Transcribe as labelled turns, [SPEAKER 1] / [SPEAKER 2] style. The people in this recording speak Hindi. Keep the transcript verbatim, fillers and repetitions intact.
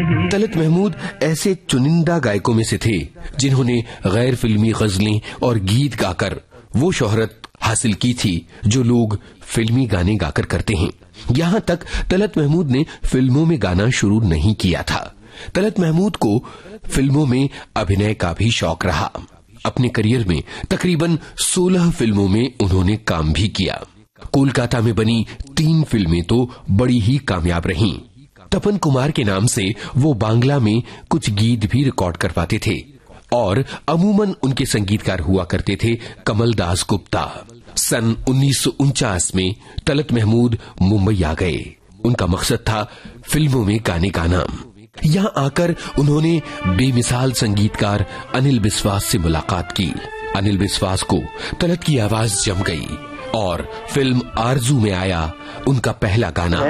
[SPEAKER 1] तलत महमूद ऐसे चुनिंदा गायकों में से थे जिन्होंने गैर फिल्मी गजलें और गीत गाकर वो शोहरत हासिल की थी जो लोग फिल्मी गाने गाकर करते हैं। यहाँ तक तलत महमूद ने फिल्मों में गाना शुरू नहीं किया था। तलत महमूद को फिल्मों में अभिनय का भी शौक रहा। अपने करियर में तकरीबन सोलह फिल्मों में उन्होंने काम भी किया। कोलकाता में बनी तीन फिल्में तो बड़ी ही कामयाब रहीं। तपन कुमार के नाम से वो बांग्ला में कुछ गीत भी रिकॉर्ड करवाते थे और अमूमन उनके संगीतकार हुआ करते थे कमल दास गुप्ता। सन उन्नीस सौ उनचास में तलत महमूद मुंबई आ गए। उनका मकसद था फिल्मों में गाने गाना। यहाँ आकर उन्होंने बेमिसाल संगीतकार अनिल बिस्वास से मुलाकात की। अनिल बिस्वास को तलत की आवाज जम गई और फिल्म आरजू में आया उनका पहला गाना।